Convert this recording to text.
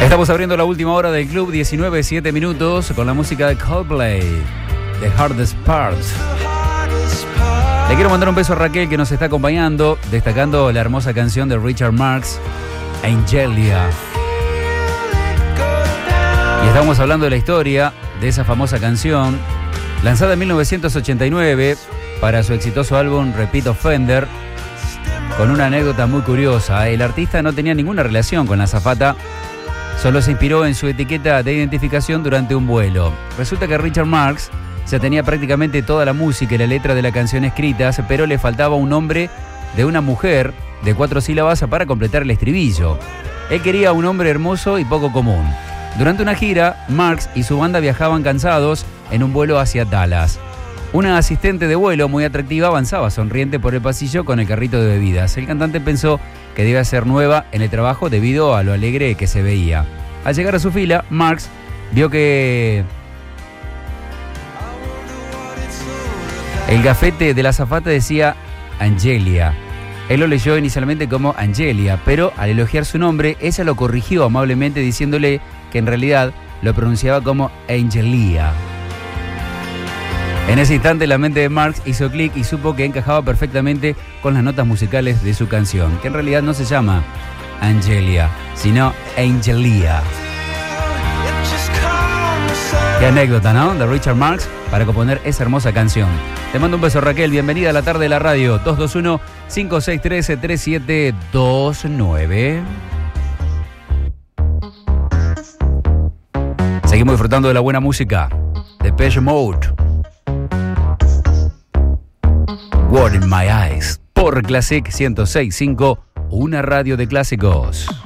Estamos abriendo la última hora del club, 19:07 minutos, con la música de Coldplay, The Hardest Part. Le quiero mandar un beso a Raquel, que nos está acompañando, destacando la hermosa canción de Richard Marx, Angelia. Y estamos hablando de la historia de esa famosa canción, lanzada en 1989 para su exitoso álbum Repeat Offender, con una anécdota muy curiosa. El artista no tenía ninguna relación con la azafata, solo se inspiró en su etiqueta de identificación durante un vuelo. Resulta que Richard Marx ya tenía prácticamente toda la música y la letra de la canción escritas, pero le faltaba un nombre de una mujer de 4 sílabas para completar el estribillo. Él quería un hombre hermoso y poco común. Durante una gira, Marx y su banda viajaban cansados en un vuelo hacia Dallas. Una asistente de vuelo muy atractiva avanzaba sonriente por el pasillo con el carrito de bebidas. El cantante pensó que debía ser nueva en el trabajo debido a lo alegre que se veía. Al llegar a su fila, Marx vio que el gafete de la azafata decía Angelia. Él lo leyó inicialmente como Angelia, pero al elogiar su nombre, ella lo corrigió amablemente diciéndole que en realidad lo pronunciaba como Angelia. En ese instante la mente de Marx hizo clic y supo que encajaba perfectamente con las notas musicales de su canción, que en realidad no se llama Angelia, sino Angelia. Qué anécdota, ¿no? De Richard Marx para componer esa hermosa canción. Te mando un beso, Raquel. Bienvenida a la tarde de la radio. 221-563-3729. Seguimos disfrutando de la buena música. Depeche Mode. Word in My Eyes. Por Classic 106.5, una radio de clásicos.